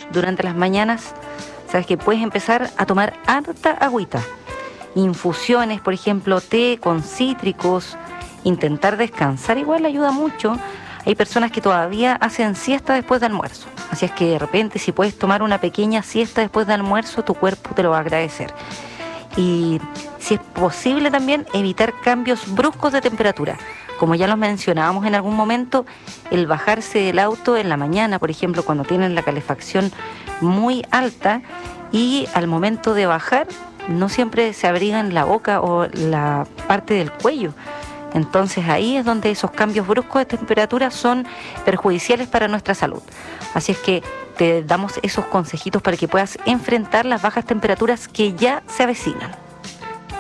durante las mañanas, sabes que puedes empezar a tomar harta agüita. Infusiones, por ejemplo, té con cítricos, intentar descansar igual ayuda mucho. Hay personas que todavía hacen siesta después de almuerzo, así es que de repente si puedes tomar una pequeña siesta después de almuerzo, tu cuerpo te lo va a agradecer. Y si es posible también evitar cambios bruscos de temperatura. Como ya los mencionábamos en algún momento, el bajarse del auto en la mañana, por ejemplo, cuando tienen la calefacción muy alta y al momento de bajar no siempre se abrigan la boca o la parte del cuello. Entonces ahí es donde esos cambios bruscos de temperatura son perjudiciales para nuestra salud. Así es que te damos esos consejitos para que puedas enfrentar las bajas temperaturas que ya se avecinan.